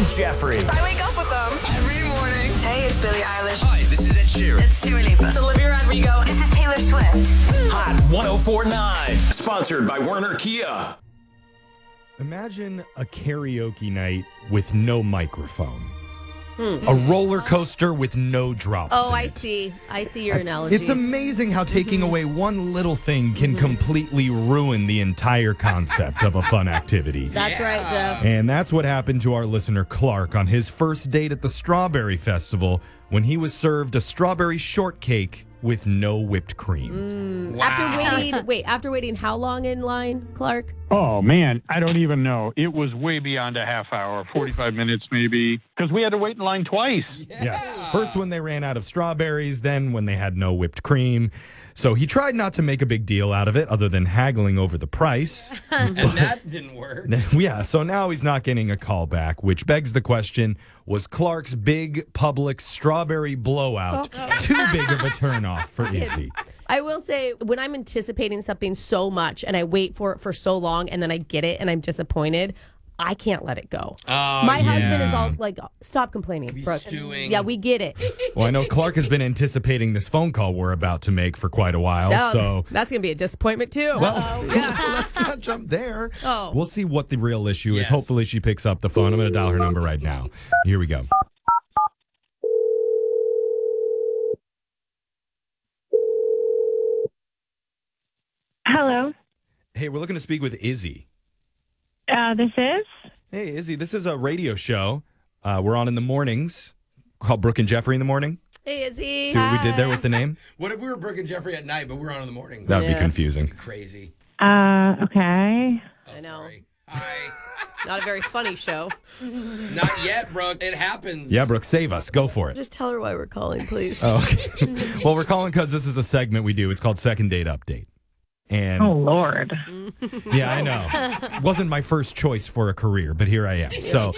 Jeffrey. I wake up with them every morning. Hey, it's Billie Eilish. Hi, this is Ed Sheeran. It's Dua Lipa. It's Olivia Rodrigo. This is Taylor Swift. Hot 104.9. Sponsored by Werner Kia. Imagine a karaoke night with no microphone. A roller coaster with no drops. Oh, in I it. see. I see your analogy. It's amazing how taking away one little thing can completely ruin the entire concept of a fun activity. That's right, Jeff. And that's what happened to our listener Clark on his first date at the Strawberry Festival when he was served a strawberry shortcake with no whipped cream. After waiting how long in line, Clark? Oh, man, I don't even know. It was way beyond a half hour, 45 minutes maybe, because we had to wait in line twice. Yes. First when they ran out of strawberries, then when they had no whipped cream. So he tried not to make a big deal out of it other than haggling over the price. And that didn't work. Yeah, so now he's not getting a call back, which begs the question, was Clark's big public strawberry blowout too big of a turnoff for Izzy? I will say, when I'm anticipating something so much and I wait for it for so long and then I get it and I'm disappointed, I can't let it go. My husband is all like, stop complaining, Brooke. Stewing. Yeah, we get it. Well, I know Clark has been anticipating this phone call we're about to make for quite a while, so... That's going to be a disappointment, too. Well, let's not jump there. Oh. We'll see what the real issue is. Yes. Hopefully she picks up the phone. I'm going to dial her number right now. Here we go. Hello. Hey, we're looking to speak with Izzy. This is? Hey, Izzy, this is a radio show. We're on in the mornings called Brooke and Jeffrey in the Morning. Hey, Izzy. See what we did there with the name? What if we were Brooke and Jeffrey at night, but we're on in the morning? That would be Yeah. confusing. Crazy. Okay. I know. Sorry. Hi. Not a very funny show. Not yet, Brooke. It happens. Yeah, Brooke, save us. Go for it. Just tell her why we're calling, please. Oh, okay. Well, we're calling because this is a segment we do. It's called Second Date Update. And Oh, Lord. yeah, I know. Wasn't my first choice for a career, but here I am. So